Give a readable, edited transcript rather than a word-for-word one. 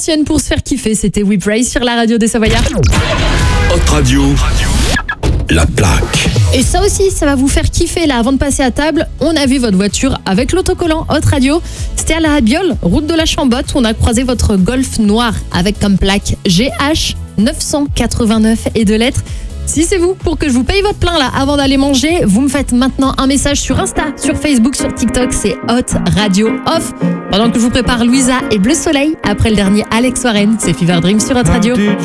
l'ancienne pour se faire kiffer. C'était We Praise sur la radio des Savoyards. Hot Radio, la plaque. Et ça aussi, ça va vous faire kiffer là. Avant de passer à table, on a vu votre voiture avec l'autocollant Hot Radio. C'était à la Biole, route de la Chambotte. On a croisé votre Golf noir avec comme plaque GH 989 et 2 lettres. Si c'est vous, pour que je vous paye votre plein là avant d'aller manger, vous me faites maintenant un message sur Insta, sur Facebook, sur TikTok, c'est Hot Radio Off. Pendant que je vous prépare Louisa et Bleu Soleil, après le dernier Alex Warren, c'est Fever Dream sur Hot Radio.